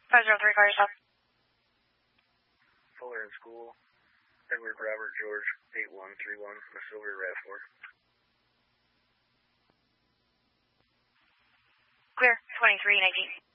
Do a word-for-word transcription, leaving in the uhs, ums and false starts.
five zero three, call yourself. Fuller in school. Edward Robert George, eight one three one, the Silver RAV four. Clear, twenty-three nineteen.